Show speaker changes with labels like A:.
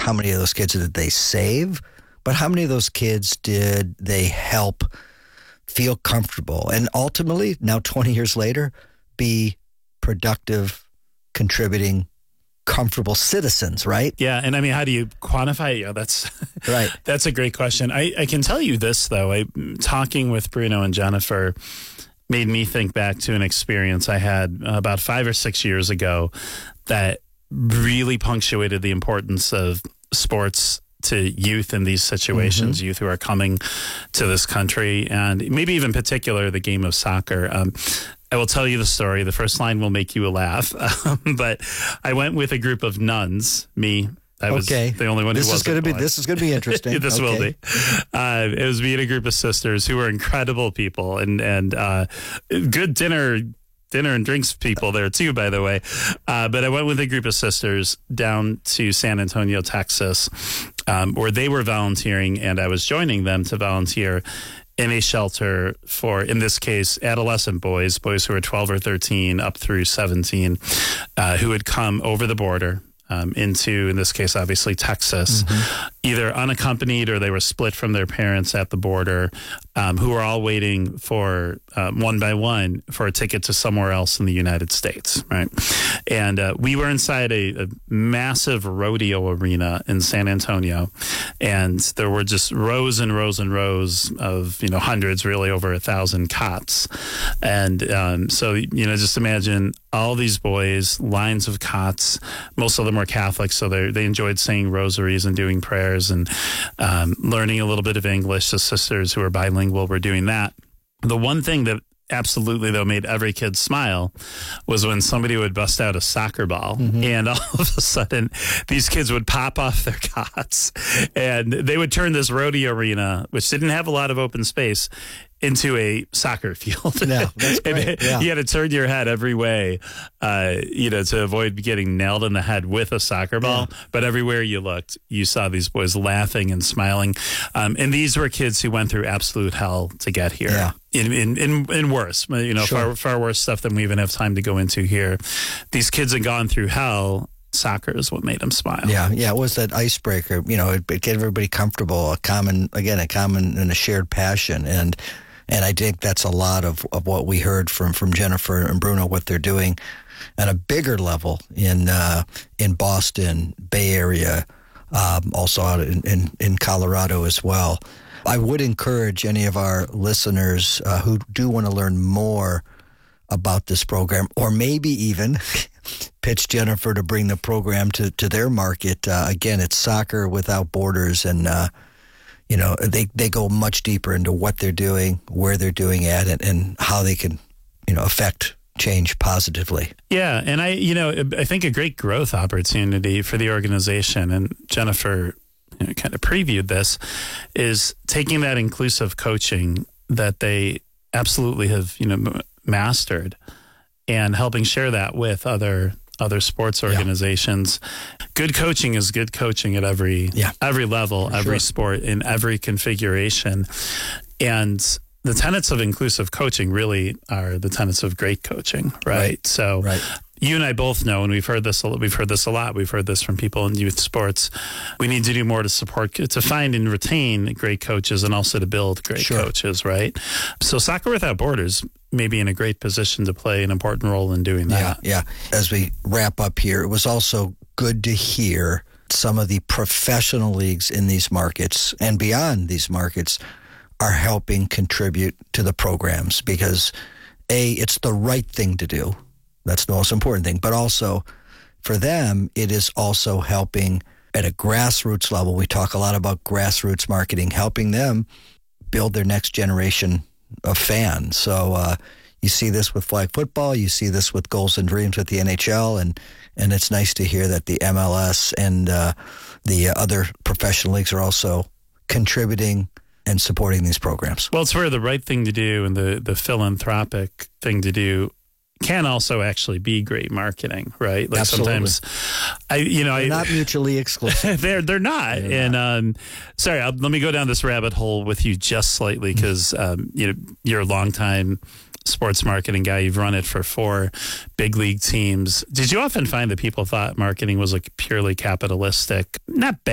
A: how many of those kids did they save, but how many of those kids did they help feel comfortable and ultimately, now 20 years later, be productive, contributing, comfortable citizens, right?
B: Yeah, and I mean, how do you quantify it? Yeah, that's
A: right.
B: That's a great question. I can tell you this, though. Talking with Bruno and Jennifer made me think back to an experience I had about 5 or 6 years ago that really punctuated the importance of sports to youth in these situations, youth who are coming to this country, and maybe even particular the game of soccer. I will tell you the story. The first line will make you laugh, but I went with a group of nuns. I was the only one who wasn't.
A: This is going to be interesting.
B: This will be. It was me and a group of sisters who were incredible people and good dinner and drinks people there too, by the way. But I went with a group of sisters down to San Antonio, Texas, where they were volunteering, and I was joining them to volunteer in a shelter for, in this case, adolescent boys who are 12 or 13 up through 17, who had come over the border into, in this case, obviously Texas, either unaccompanied or they were split from their parents at the border, who were all waiting for, one by one, for a ticket to somewhere else in the United States, right? And we were inside a massive rodeo arena in San Antonio, and there were just rows and rows and rows of, hundreds, really over 1,000 cots. And so, just imagine all these boys, lines of cots. Most of them were Catholic, so they enjoyed saying rosaries and doing prayers and learning a little bit of English. The sisters who were bilingual were doing that. The one thing that absolutely, though, made every kid smile was when somebody would bust out a soccer ball, and all of a sudden these kids would pop off their cots and they would turn this rodeo arena, which didn't have a lot of open space, into a soccer field.
A: Yeah, that's great. Yeah.
B: You had to turn your head every way, to avoid getting nailed in the head with a soccer ball. Yeah. But everywhere you looked, you saw these boys laughing and smiling. And these were kids who went through absolute hell to get here.
A: Yeah.
B: In worse,
A: Sure.
B: far worse stuff than we even have time to go into here. These kids had gone through hell. Soccer is what made them smile.
A: Yeah. It was that icebreaker. It get everybody comfortable. A common and a shared passion. And I think that's a lot of what we heard from Jennifer and Bruno, what they're doing at a bigger level in Boston, Bay Area, also out in Colorado as well. I would encourage any of our listeners who do want to learn more about this program, or maybe even pitch Jennifer to bring the program to their market. Again, it's Soccer Without Borders, and they go much deeper into what they're doing, where they're doing it, and how they can, affect change positively.
B: Yeah, and I think a great growth opportunity for the organization, and Jennifer kind of previewed this, is taking that inclusive coaching that they absolutely have, mastered, and helping share that with other sports organizations. Yeah. Good coaching is good coaching at every level, every sport, in every configuration. And the tenets of inclusive coaching really are the tenets of great coaching, right? So you and I both know, and we've heard this a lot. We've heard this from people in youth sports. We need to do more to find and retain great coaches, and also to build great coaches, right? So Soccer Without Borders may be in a great position to play an important role in doing that.
A: Yeah. As we wrap up here, it was also good to hear some of the professional leagues in these markets and beyond these markets are helping contribute to the programs, because it's the right thing to do. That's the most important thing. But also, for them, it is also helping at a grassroots level. We talk a lot about grassroots marketing, helping them build their next generation of fans. So you see this with flag football. You see this with Goals and Dreams with the NHL. And it's nice to hear that the MLS and the other professional leagues are also contributing and supporting these programs.
B: Well, it's where the right thing to do and the philanthropic thing to do can also actually be great marketing, right? Like
A: Absolutely.
B: Sometimes,
A: they're not mutually exclusive.
B: they're not. And sorry, let me go down this rabbit hole with you just slightly, because you're a longtime sports marketing guy. You've run it for 4 big league teams. Did you often find that people thought marketing was like purely capitalistic? Not bad.